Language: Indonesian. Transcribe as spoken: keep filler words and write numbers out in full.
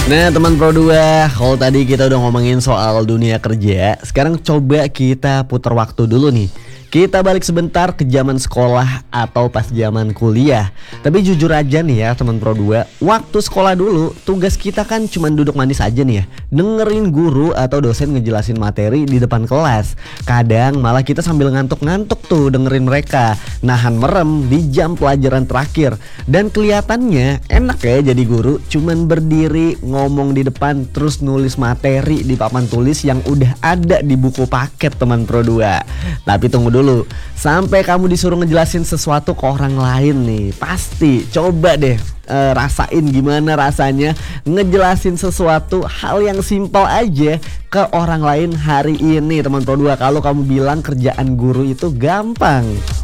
Nah teman Pro dua, kalau tadi kita udah ngomongin soal dunia kerja, sekarang coba kita putar waktu dulu nih. Kita balik sebentar ke zaman sekolah atau pas zaman kuliah. Tapi jujur aja nih ya teman Pro dua, waktu sekolah dulu tugas kita kan cuma duduk manis aja nih ya, dengerin guru atau dosen ngejelasin materi di depan kelas. Kadang malah kita sambil ngantuk-ngantuk tuh dengerin mereka, nahan merem di jam pelajaran terakhir. Dan kelihatannya enak ya jadi guru, cuman berdiri ngomong di depan terus nulis materi di papan tulis yang udah ada di buku paket teman Pro dua. Tapi tunggu dulu, sampai kamu disuruh ngejelasin sesuatu ke orang lain nih, pasti coba deh e, rasain gimana rasanya ngejelasin sesuatu hal yang simpel aja ke orang lain hari ini teman Pro dua. Kalau kamu bilang kerjaan guru itu gampang.